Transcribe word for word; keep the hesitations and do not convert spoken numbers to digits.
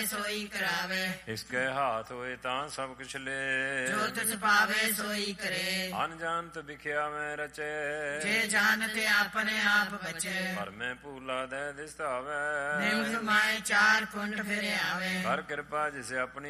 ਸੋਈ ਕਰਾਵੇ। ਇਸਕੇ ਹਾਥ ਹੋਏ ਤਾਂ ਸਭ ਕੁਛ ਲੈ। ਜੋ ਤਿਸ ਪਾਵੇ ਸੋਈ ਕਰੇ। ਅਨਜਾਨਤ ਵਿਖਿਆ ਮੈਂ ਰਚੇ। ਜੇ ਜਾਣਤ ਆਪਣੇ ਆਪ ਬਚੇ। ਪਰ ਮੈਂ ਭੂਲਾ ਦੇ ਦਿਸਤਾਵੇ। ਨਿਮਖ ਮਾਏ ਚਾਰ ਕੁੰਡ ਫਿਰ ਆਵੇ। ਕਰ ਕਿਰਪਾ ਜਿਸੇ ਆਪਣੀ